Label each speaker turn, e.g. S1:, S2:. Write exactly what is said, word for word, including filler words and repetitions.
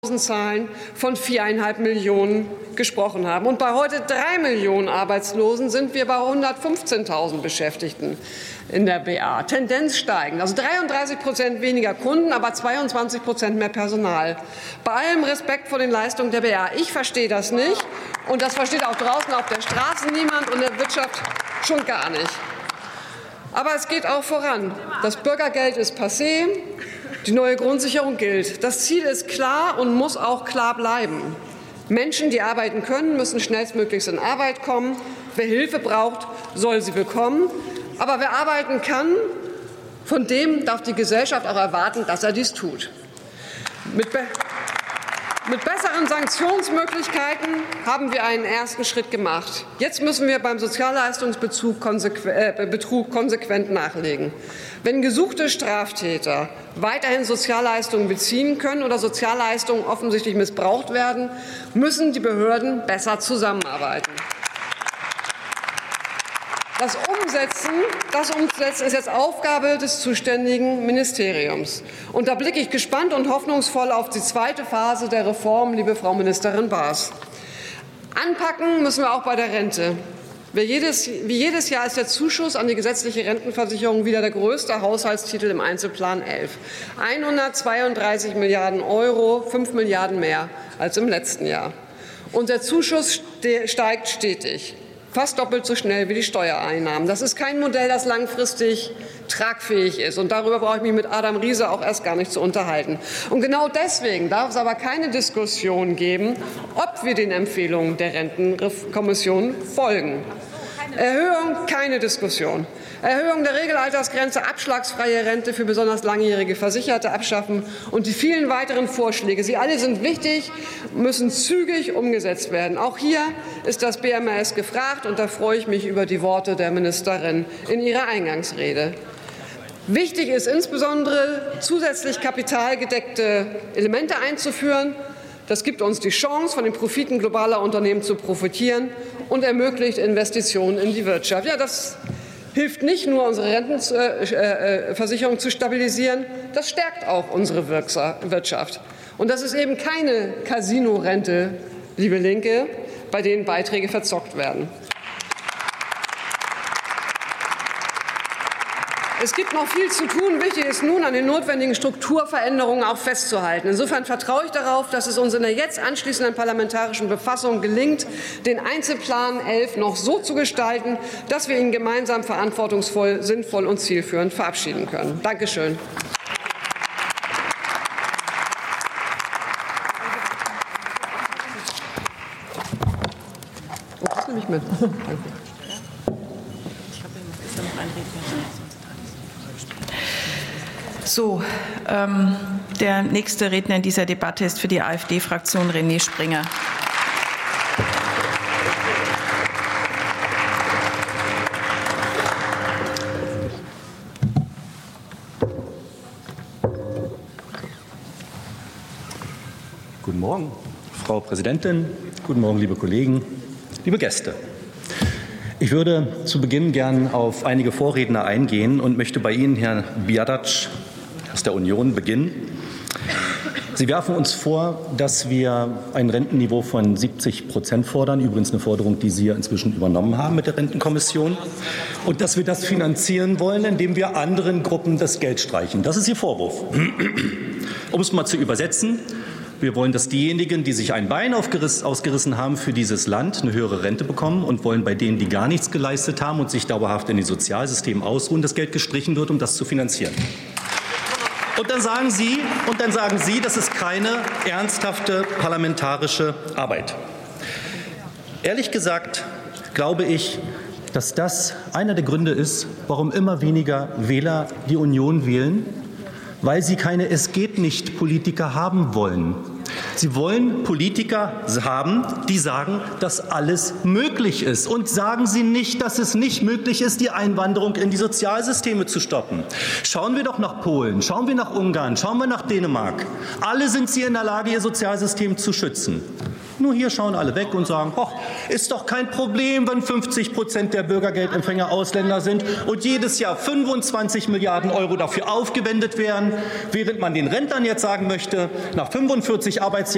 S1: Zahlen von viereinhalb Millionen gesprochen haben. Und bei heute drei Millionen Arbeitslosen sind wir bei hundertfünfzehntausend Beschäftigten in der B A. Tendenz steigend. Also dreiunddreißig Prozent weniger Kunden, aber zweiundzwanzig Prozent mehr Personal. Bei allem Respekt vor den Leistungen der B A. Ich verstehe das nicht. Und das versteht auch draußen auf der Straße niemand und in der Wirtschaft schon gar nicht. Aber es geht auch voran. Das Bürgergeld ist passé. Die neue Grundsicherung gilt. Das Ziel ist klar und muss auch klar bleiben. Menschen, die arbeiten können, müssen schnellstmöglichst in Arbeit kommen. Wer Hilfe braucht, soll sie bekommen. Aber wer arbeiten kann, von dem darf die Gesellschaft auch erwarten, dass er dies tut. Mit, be mit besseren Sanktionsmöglichkeiten haben wir einen ersten Schritt gemacht. Jetzt müssen wir beim Sozialleistungsbetrug konsequ äh, Betrug konsequent nachlegen. Wenn gesuchte Straftäter weiterhin Sozialleistungen beziehen können oder Sozialleistungen offensichtlich missbraucht werden, müssen die Behörden besser zusammenarbeiten. Das Umsetzen, das Umsetzen ist jetzt Aufgabe des zuständigen Ministeriums. Und da blicke ich gespannt und hoffnungsvoll auf die zweite Phase der Reform, liebe Frau Ministerin Baas. Anpacken müssen wir auch bei der Rente. Wie jedes, wie jedes Jahr ist der Zuschuss an die gesetzliche Rentenversicherung wieder der größte Haushaltstitel im Einzelplan elf. hundertzweiunddreißig Milliarden Euro, fünf Milliarden mehr als im letzten Jahr. Und der Zuschuss steigt stetig, fast doppelt so schnell wie die Steuereinnahmen. Das ist kein Modell, das langfristig tragfähig ist. Und darüber brauche ich mich mit Adam Riese auch erst gar nicht zu unterhalten. Und genau deswegen darf es aber keine Diskussion geben, ob wir den Empfehlungen der Rentenkommission folgen. Erhöhung, keine Diskussion. Erhöhung der Regelaltersgrenze, abschlagsfreie Rente für besonders langjährige Versicherte abschaffen und die vielen weiteren Vorschläge. Sie alle sind wichtig, müssen zügig umgesetzt werden. Auch hier ist das B M A S gefragt, und da freue ich mich über die Worte der Ministerin in ihrer Eingangsrede. Wichtig ist insbesondere, zusätzlich kapitalgedeckte Elemente einzuführen. Das gibt uns die Chance, von den Profiten globaler Unternehmen zu profitieren und ermöglicht Investitionen in die Wirtschaft. Ja, das hilft nicht nur, unsere Rentenversicherung zu stabilisieren, das stärkt auch unsere Wirtschaft. Und das ist eben keine Casino-Rente, liebe Linke, bei denen Beiträge verzockt werden. Es gibt noch viel zu tun. Wichtig ist nun, an den notwendigen Strukturveränderungen auch festzuhalten. Insofern vertraue ich darauf, dass es uns in der jetzt anschließenden parlamentarischen Befassung gelingt, den Einzelplan elf noch so zu gestalten, dass wir ihn gemeinsam verantwortungsvoll, sinnvoll und zielführend verabschieden können. Dankeschön. Oh, das nehme ich mit. Danke.
S2: So, ähm, der nächste Redner in dieser Debatte ist für die AfD-Fraktion René Springer.
S3: Guten Morgen, Frau Präsidentin. Guten Morgen, liebe Kollegen, liebe Gäste. Ich würde zu Beginn gern auf einige Vorredner eingehen und möchte bei Ihnen, Herr Biadac aus der Union, beginnen. Sie werfen uns vor, dass wir ein Rentenniveau von siebzig Prozent fordern, übrigens eine Forderung, die Sie ja inzwischen übernommen haben mit der Rentenkommission, und dass wir das finanzieren wollen, indem wir anderen Gruppen das Geld streichen. Das ist Ihr Vorwurf. Um es mal zu übersetzen: Wir wollen, dass diejenigen, die sich ein Bein ausgerissen haben für dieses Land, eine höhere Rente bekommen, und wollen bei denen, die gar nichts geleistet haben und sich dauerhaft in die Sozialsysteme ausruhen, das Geld gestrichen wird, um das zu finanzieren. Und dann sagen Sie, und dann sagen Sie, das ist keine ernsthafte parlamentarische Arbeit. Ehrlich gesagt glaube ich, dass das einer der Gründe ist, warum immer weniger Wähler die Union wählen, weil sie keine Es-geht-nicht-Politiker haben wollen. Sie wollen Politiker haben, die sagen, dass alles möglich ist. Und sagen Sie nicht, dass es nicht möglich ist, die Einwanderung in die Sozialsysteme zu stoppen. Schauen wir doch nach Polen, schauen wir nach Ungarn, schauen wir nach Dänemark. Alle sind sie in der Lage, ihr Sozialsystem zu schützen. Nur hier schauen alle weg und sagen, ach, ist doch kein Problem, wenn fünfzig Prozent der Bürgergeldempfänger Ausländer sind und jedes Jahr fünfundzwanzig Milliarden Euro dafür aufgewendet werden, während man den Rentnern jetzt sagen möchte, nach fünfundvierzig Arbeitsjahren